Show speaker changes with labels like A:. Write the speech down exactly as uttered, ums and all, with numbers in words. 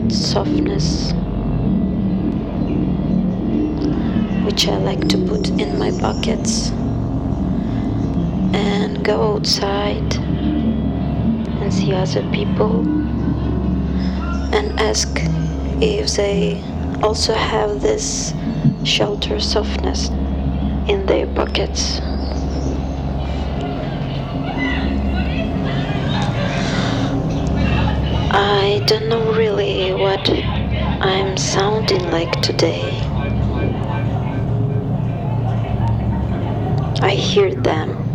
A: that softness which I like to put in my pockets and go outside and see other people and ask if they also have this shelter softness in their pockets. I don't know really what I'm sounding like today. I hear them